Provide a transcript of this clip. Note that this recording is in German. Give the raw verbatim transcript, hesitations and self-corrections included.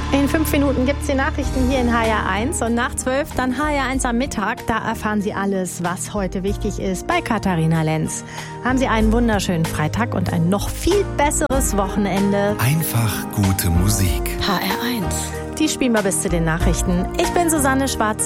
In fünf Minuten gibt es die Nachrichten hier in H R eins und nach zwölf dann H R eins am Mittag. Da erfahren Sie alles, was heute wichtig ist bei Katharina Lenz. Haben Sie einen wunderschönen Freitag und ein noch viel besseres Wochenende. Einfach gute Musik. H R eins. Die spielen wir bis zu den Nachrichten. Ich bin Susanne Schwarz.